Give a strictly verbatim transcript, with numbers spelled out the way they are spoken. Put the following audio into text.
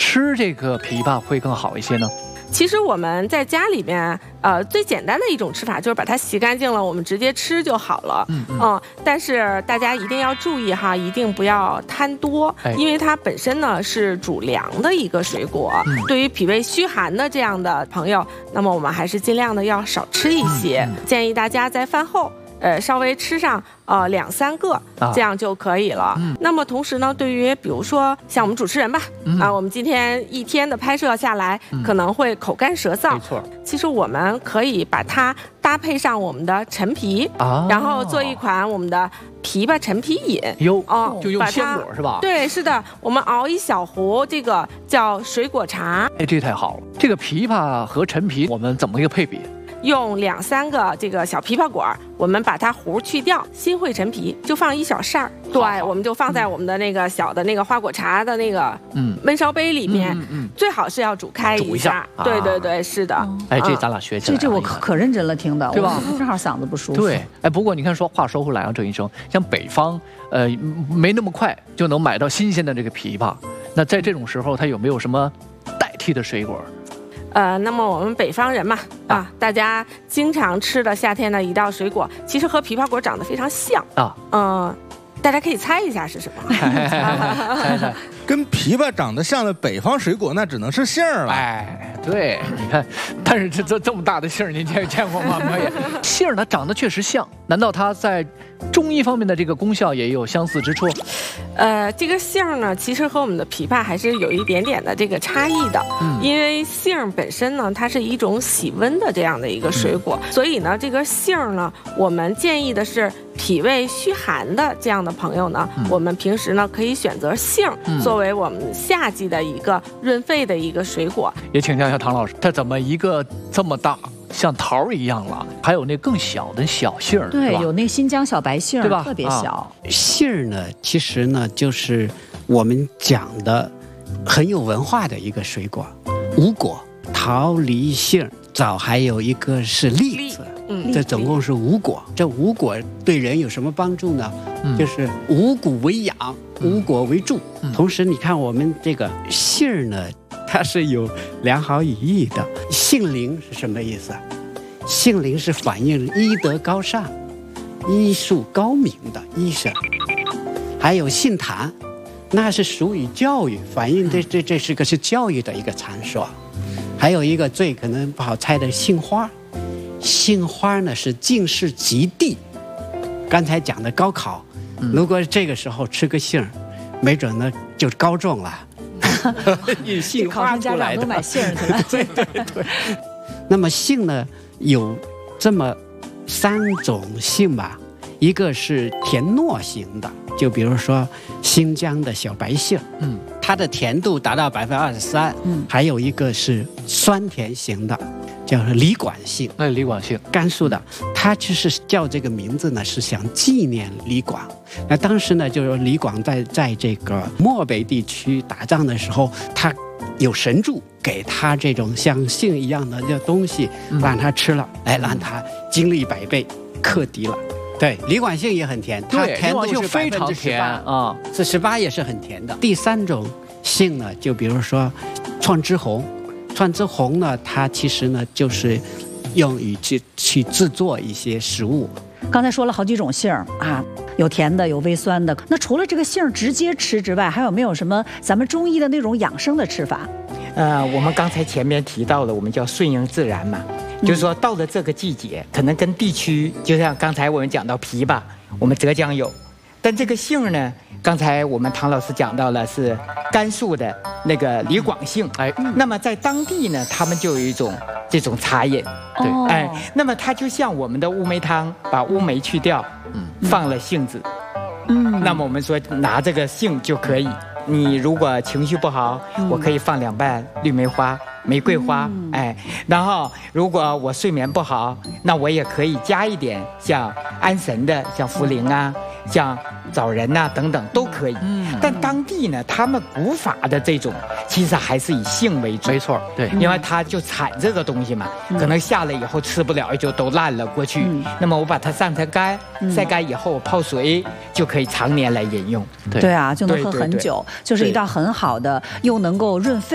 吃这个枇杷会更好一些呢？ 其实我们在家里面，呃，最简单的一种吃法就是把它洗干净了，我们直接吃就好了。嗯嗯、呃。但是大家一定要注意哈，一定不要贪多，哎、因为它本身呢是主凉的一个水果。嗯、对于脾胃虚寒的这样的朋友，那么我们还是尽量的要少吃一些。嗯嗯、建议大家在饭后。呃，稍微吃上呃两三个，这样就可以了。啊嗯、那么同时呢，对于比如说像我们主持人吧，嗯、啊，我们今天一天的拍摄下来，嗯、可能会口干舌燥。没错，其实我们可以把它搭配上我们的陈皮，啊、然后做一款我们的枇杷陈皮饮。 哟，哦，就用鲜果是吧？ 对，是的，我们熬一小壶，这个叫水果茶。 哎，这太好了！这个枇杷和陈皮，我们怎么一个配比？ 用两三个这个小枇杷果，我们把它核去掉，新会陈皮就放一小扇儿，对，我们就放在我们的那个小的那个花果茶的那个嗯焖烧杯里面，嗯嗯，最好是要煮开一下，对对对，是的。 哎，这咱俩学起来， 这这我可可认真了，听的， 对吧？ 正好嗓子不舒服。 对，哎，不过你看，说话说回来啊，郑医生，像北方，呃，没那么快就能买到新鲜的这个枇杷，那在这种时候，它有没有什么代替的水果？ 呃，那么我们北方人嘛，啊，大家经常吃的夏天的一道水果，其实和枇杷果长得非常像啊。嗯、呃，大家可以猜一下是什么？ 猜猜，跟枇杷长得像的北方水果，那只能是杏儿了。 哎，对，你看，但是这这这么大的杏儿，您见见过吗？没有。杏儿它长得确实像，难道它在中医方面的这个功效也有相似之处？ 呃，这个杏儿呢，其实和我们的枇杷还是有一点点的这个差异的。嗯，因为杏儿本身呢，它是一种喜温的这样的一个水果，嗯、所以呢，这个杏儿呢，我们建议的是脾胃虚寒的这样的朋友呢，嗯、我们平时呢可以选择杏儿、嗯、作为我们夏季的一个润肺的一个水果。 也请教一下唐老师，它怎么一个这么大？像桃一样了，还有那更小的小杏儿， 对，有那新疆小白杏， 对吧？ 特别小。 啊、杏儿呢，其实呢，就是我们讲的很有文化的一个水果，五果：桃、梨、杏、枣，还有一个是栗子。嗯，这总共是五果。这五果对人有什么帮助呢？嗯、就是五谷为养，五果为助。嗯、同时，你看我们这个杏儿呢。它是有良好寓意的。杏灵是什么意思？杏灵是反映医德高尚、医术高明的医生。还有杏坛，那是属于教育，反映这这这是个是教育的一个场所。还有一个最可能不好猜的杏花，杏花呢是进士及第。刚才讲的高考，如果这个时候吃个杏，没准呢就高中了。以杏花出来的， 考生家长都买杏去了。 对对对。那么杏呢，有这么三种杏吧，一个是甜糯型的，就比如说新疆的小白杏，嗯，它的甜度达到百分之二十三。嗯，还有一个是酸甜型的，叫李广杏。 那李广杏， 甘肃的，它其实叫这个名字呢，是想纪念李广。那当时呢，就是李广在在这个漠北地区打仗的时候，他有神助给他这种像杏一样的这东西，让他吃了，嗯、哎，让他精力百倍，克敌了。对，李广杏也很甜，它甜度是非常甜啊， 这十八也是很甜的。第三种杏呢，就比如说串枝红，串枝红呢，它其实呢就是用于去去制作一些食物。 刚才说了好几种杏儿啊，有甜的，有微酸的。那除了这个杏儿直接吃之外，还有没有什么咱们中医的那种养生的吃法？ 呃，我们刚才前面提到了，我们叫顺应自然嘛，嗯、就是说到了这个季节，可能跟地区，就像刚才我们讲到枇杷，我们浙江有，但这个杏呢，刚才我们唐老师讲到了是甘肃的那个李广杏，哎，那么在当地呢，他们就有一种这种茶饮，对，哦、哎，那么它就像我们的乌梅汤，把乌梅去掉，嗯，放了杏子，嗯，那么我们说拿这个杏就可以。你如果情绪不好，嗯、我可以放两瓣绿梅花、玫瑰花，嗯、哎，然后如果我睡眠不好，那我也可以加一点像安神的，像茯苓啊，像枣仁呐、啊、等等都可以。嗯，但当地呢，他们古法的这种其实还是以杏为主。 没错，对， 因为它就产这个东西嘛，嗯、可能下来以后吃不了，就都烂了过去。嗯、那么我把它晒成干，嗯、晒干以后我泡水就可以常年来饮用。 对, 对啊，就能喝很久，就是一道很好的又能够润肺。